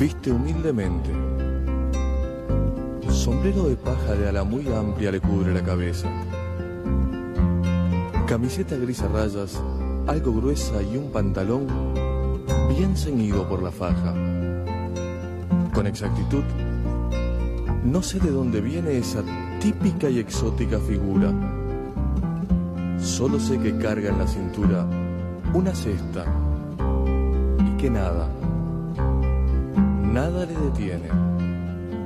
Viste humildemente. Sombrero de paja de ala muy amplia le cubre la cabeza. Camiseta gris a rayas, algo gruesa y un pantalón bien ceñido por la faja. Con exactitud, no sé de dónde viene esa típica y exótica figura. Solo sé que carga en la cintura una cesta y que nada le detiene.